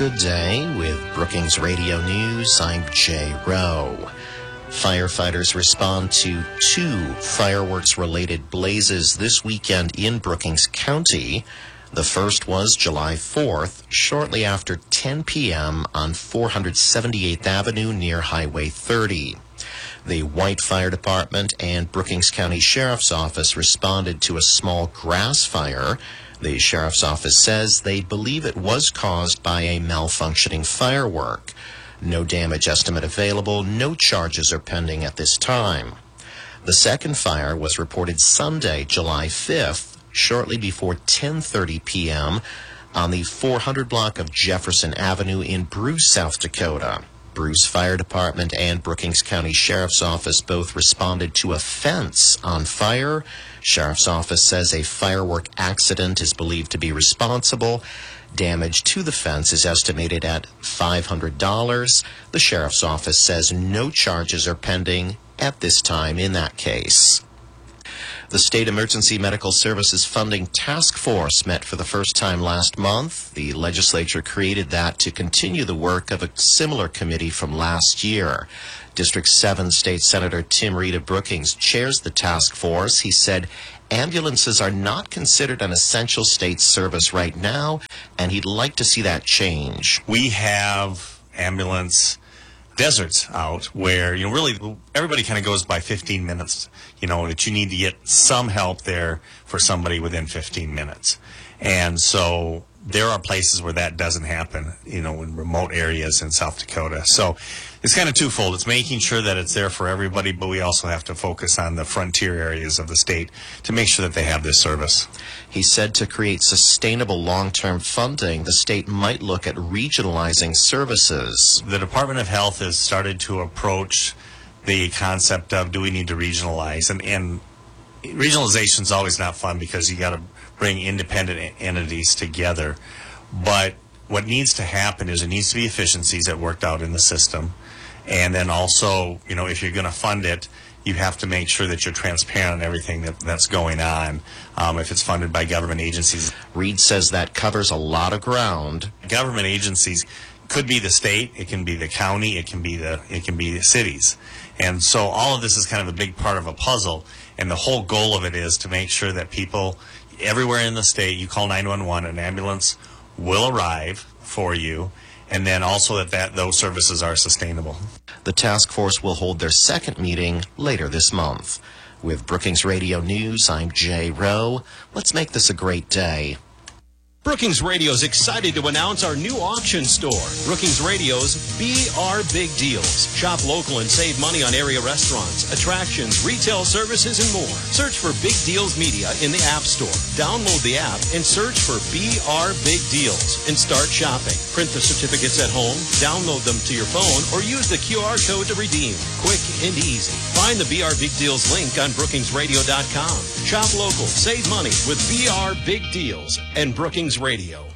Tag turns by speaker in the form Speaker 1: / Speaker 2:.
Speaker 1: Good day with Brookings Radio News. I'm Jay Rowe. Firefighters respond to 2 fireworks-related blazes this weekend in Brookings County. The first was July 4th, shortly after 10 p.m. on 478th Avenue near Highway 30. The White Fire Department and Brookings County Sheriff's Office responded to a small grass fire. The Sheriff's Office says they believe it was caused by a malfunctioning firework. No damage estimate available. No charges are pending at this time. The second fire was reported Sunday, July 5th, shortly before 10:30 p.m. on the 400 block of Jefferson Avenue in Bruce, South Dakota. Bruce Fire Department and Brookings County Sheriff's Office both responded to a fence on fire. Sheriff's Office says a firework accident is believed to be responsible. Damage to the fence is estimated at $500. The Sheriff's Office says no charges are pending at this time in that case. The State Emergency Medical Services Funding Task Force met for the first time last month. The legislature created that to continue the work of a similar committee from last year. District 7 State Senator Tim Reed of Brookings chairs the task force. He said ambulances are not considered an essential state service right now, and he'd like to see that change.
Speaker 2: We have ambulance deserts out where, really everybody kind of goes by 15 minutes, that you need to get some help there for somebody within 15 minutes. And so there are places where that doesn't happen, in remote areas in South Dakota. So it's kind of twofold. It's making sure that it's there for everybody, but we also have to focus on the frontier areas of the state to make sure that they have this service.
Speaker 1: He said to create sustainable long-term funding, the state might look at regionalizing services.
Speaker 2: The Department of Health has started to approach the concept of, do we need to regionalize? And regionalization is always not fun because you got to bring independent entities together. But what needs to happen is there needs to be efficiencies that worked out in the system. And then also, if you're going to fund it, you have to make sure that you're transparent on everything that's going on, if it's funded by government agencies.
Speaker 1: Reed says that covers a lot of ground.
Speaker 2: Government agencies could be the state, it can be the county, it can be the cities. And so all of this is kind of a big part of a puzzle, and the whole goal of it is to make sure that people everywhere in the state, you call 911, an ambulance will arrive for you, and then also that those services are sustainable.
Speaker 1: The task force will hold their second meeting later this month. With Brookings Radio News, I'm Jay Rowe. Let's make this a great day.
Speaker 3: Brookings Radio is excited to announce our new auction store, Brookings Radio's BR Big Deals. Shop local and save money on area restaurants, attractions, retail services, and more. Search for Big Deals Media in the App Store. Download the app and search for BR Big Deals and start shopping. Print the certificates at home, download them to your phone, or use the QR code to redeem. Quick and easy. Find the BR Big Deals link on brookingsradio.com. Shop local, save money with BR Big Deals and Brookings Radio.